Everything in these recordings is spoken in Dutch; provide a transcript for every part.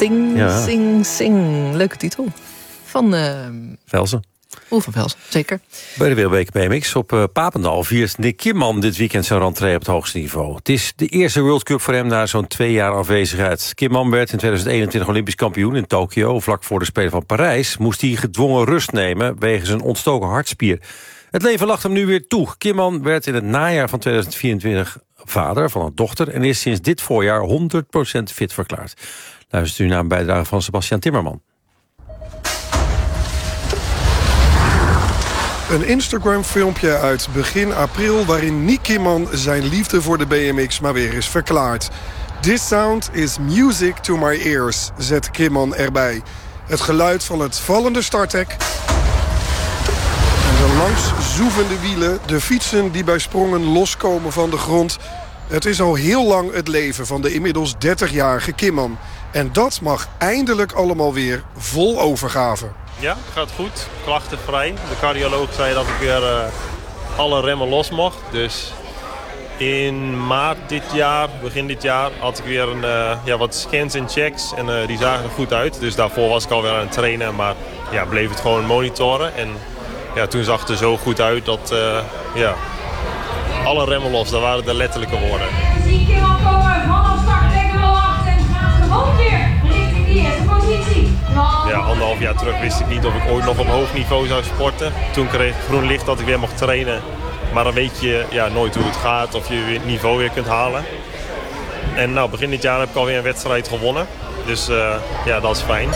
Sing, Ja. sing, sing. Leuke titel. Van Velsen. Roel van Velsen, zeker. Bij de Wereldbeker BMX op Papendal viert Nick Kimman dit weekend zijn rentree op het hoogste niveau. Het is de eerste World Cup voor hem na zo'n 2 jaar afwezigheid. Kimman werd in 2021 Olympisch kampioen in Tokio. Vlak voor de Spelen van Parijs moest hij gedwongen rust nemen wegens een ontstoken hartspier. Het leven lacht hem nu weer toe. Kimman werd in het najaar van 2024 vader van een dochter en is sinds dit voorjaar 100% fit verklaard. Luistert u naar een bijdrage van Sebastian Timmerman. Een Instagram-filmpje uit begin april waarin Nick Kimman zijn liefde voor de BMX maar weer is verklaard. This sound is music to my ears, zet Kimman erbij. Het geluid van het vallende starthek en de langs zoevende wielen, de fietsen die bij sprongen loskomen van de grond. Het is al heel lang het leven van de inmiddels 30-jarige Kimman. En dat mag eindelijk allemaal weer vol overgave. Ja, het gaat goed. Klachtenvrij. De cardioloog zei dat ik weer alle remmen los mocht. Dus in maart dit jaar, begin dit jaar, had ik weer wat scans en checks. En die zagen er goed uit. Dus daarvoor was ik alweer aan het trainen. Maar ja, bleef het gewoon monitoren. En ja, toen zag het er zo goed uit dat alle remmen los. Dat waren de letterlijke woorden. Zie Kimman komen vanaf start, trekken we al achter en gaat gewoon weer richting die eerste positie. Ja, 1,5 jaar terug wist ik niet of ik ooit nog op hoog niveau zou sporten. Toen kreeg ik groen licht dat ik weer mocht trainen. Maar dan weet je nooit hoe het gaat of je het niveau weer kunt halen. En begin dit jaar heb ik alweer een wedstrijd gewonnen. Dus dat is fijn.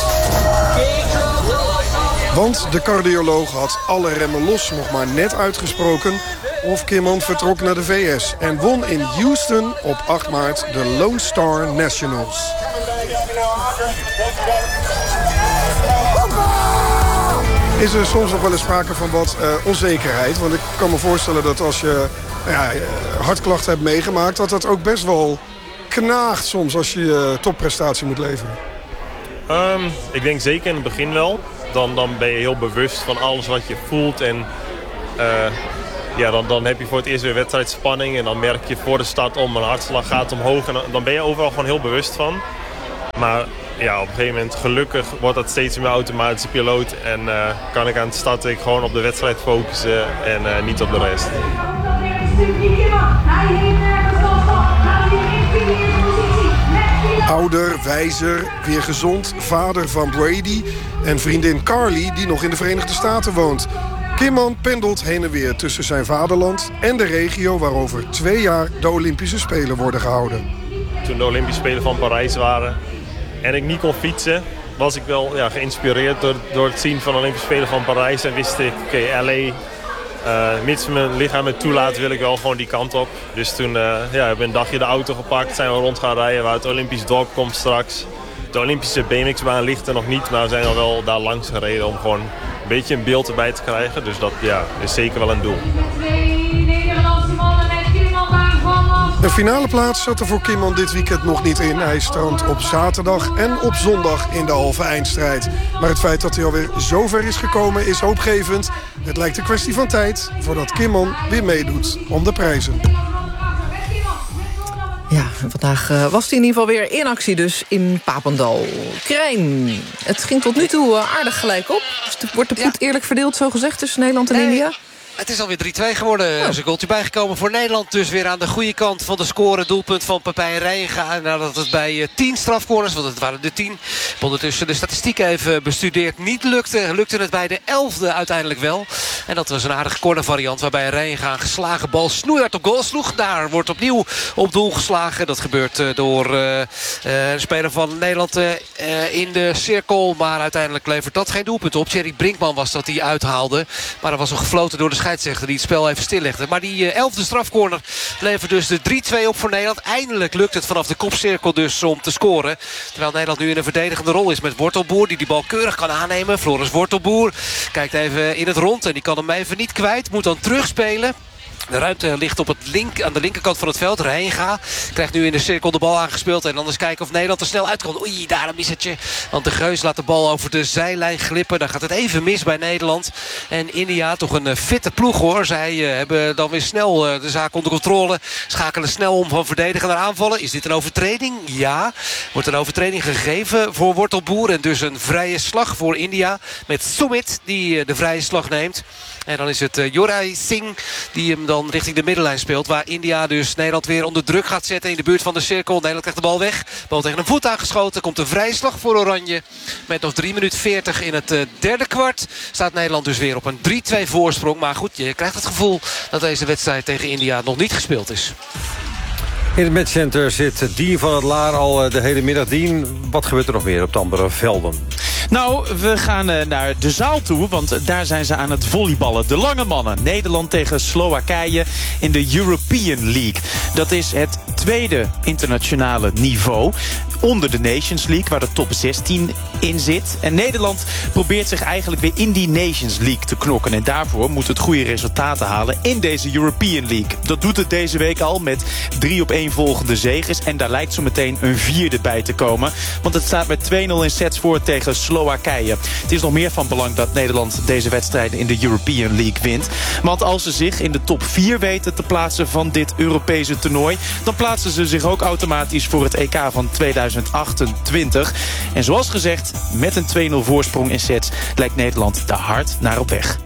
Want de cardioloog had alle remmen los nog maar net uitgesproken. Of Kimman vertrok naar de VS en won in Houston op 8 maart de Lone Star Nationals. Is er soms nog wel eens sprake van wat onzekerheid? Want ik kan me voorstellen dat als je hartklachten hebt meegemaakt, dat dat ook best wel knaagt soms als je topprestatie moet leveren. Ik denk zeker in het begin wel. Dan ben je heel bewust van alles wat je voelt. En dan heb je voor het eerst weer wedstrijdspanning. En dan merk je voor de start mijn hartslag gaat omhoog. En dan ben je overal gewoon heel bewust van. Maar ja, op een gegeven moment gelukkig wordt dat steeds meer automatische piloot. En kan ik aan het starten gewoon op de wedstrijd focussen en niet op de rest. Ouder, wijzer, weer gezond, vader van Brady en vriendin Carly die nog in de Verenigde Staten woont. Kimman pendelt heen en weer tussen zijn vaderland en de regio waar over 2 jaar de Olympische Spelen worden gehouden. Toen de Olympische Spelen van Parijs waren en ik niet kon fietsen, was ik wel geïnspireerd door het zien van de Olympische Spelen van Parijs. En wist ik, LA, mits mijn lichaam het toelaat, wil ik wel gewoon die kant op. Dus toen heb ik een dagje de auto gepakt, zijn we rond gaan rijden waar het Olympisch dorp komt straks. De Olympische BMX-baan ligt er nog niet, maar we zijn al wel daar langs gereden om gewoon een beetje een beeld erbij te krijgen. Dus dat is zeker wel een doel. De finale plaats zat er voor Kimman dit weekend nog niet in. Hij strandt op zaterdag en op zondag in de halve eindstrijd. Maar het feit dat hij alweer zo ver is gekomen is hoopgevend. Het lijkt een kwestie van tijd voordat Kimman weer meedoet om de prijzen. Ja, vandaag was hij in ieder geval weer in actie dus in Papendal. Krijn, het ging tot nu toe aardig gelijk op. Dus wordt de poet eerlijk verdeeld, zo gezegd, tussen Nederland en India? Het is alweer 3-2 geworden. Er is een goaltje bijgekomen voor Nederland. Dus weer aan de goede kant van de score. Doelpunt van Pepijn Rijnga. Nadat het bij 10 strafcorners, want het waren de 10. Ondertussen de statistiek even bestudeerd. Niet lukte het bij de 11e uiteindelijk wel. En dat was een aardige cornervariant. Waarbij Rijnga een geslagen bal snoeihard op goal sloeg. Daar wordt opnieuw op doel geslagen. Dat gebeurt door een speler van Nederland in de cirkel. Maar uiteindelijk levert dat geen doelpunt op. Thierry Brinkman was dat die uithaalde. Maar er was nog gefloten door de scheidsrechter die het spel even stillegde. Maar die 11e strafcorner levert dus de 3-2 op voor Nederland. Eindelijk lukt het vanaf de kopcirkel dus om te scoren. Terwijl Nederland nu in een verdedigende rol is met Wortelboer. Die bal keurig kan aannemen. Floris Wortelboer kijkt even in het rond. En die kan hem even niet kwijt. Moet dan terugspelen. De ruimte ligt op aan de linkerkant van het veld. Reinga krijgt nu in de cirkel de bal aangespeeld. En dan eens kijken of Nederland er snel uitkomt. Oei, daar een missetje. Want de Geus laat de bal over de zijlijn glippen. Dan gaat het even mis bij Nederland. En India, toch een fitte ploeg hoor. Zij hebben dan weer snel de zaak onder controle. Schakelen snel om van verdedigen naar aanvallen. Is dit een overtreding? Ja. Wordt een overtreding gegeven voor Wortelboer. En dus een vrije slag voor India. Met Sumit die de vrije slag neemt. En dan is het Jorai Singh die hem dan richting de middenlijn speelt. Waar India dus Nederland weer onder druk gaat zetten in de buurt van de cirkel. Nederland krijgt de bal weg. Bal tegen een voet aangeschoten. Komt een vrije slag voor Oranje. Met nog 3 minuten 40 in het derde kwart. Staat Nederland dus weer op een 3-2 voorsprong. Maar goed, je krijgt het gevoel dat deze wedstrijd tegen India nog niet gespeeld is. In het matchcenter zit Dien van het Laar al de hele middag. Dien, wat gebeurt er nog meer op de andere velden? Nou, we gaan naar de zaal toe, want daar zijn ze aan het volleyballen. De lange mannen. Nederland tegen Slowakije in de European League. Dat is het tweede internationale niveau onder de Nations League, waar de top 16 in zit. En Nederland probeert zich eigenlijk weer in die Nations League te knokken. En daarvoor moet het goede resultaten halen in deze European League. Dat doet het deze week al met 3 op 1 volgende zeges. En daar lijkt zo meteen een 4e bij te komen. Want het staat met 2-0 in sets voor tegen Slowakije. Het is nog meer van belang dat Nederland deze wedstrijden in de European League wint. Want als ze zich in de top 4 weten te plaatsen van dit Europese toernooi, dan plaatsen ze zich ook automatisch voor het EK van 2028. En zoals gezegd, met een 2-0 voorsprong in sets lijkt Nederland daar hard naar op weg.